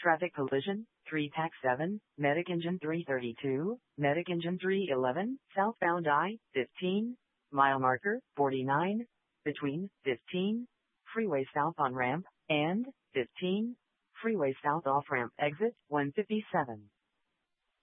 Traffic collision, 3 tax 7, medic engine 332, medic engine 311, southbound I-15, mile marker 49, between 15, freeway south on ramp, and 15, freeway south off ramp exit 157.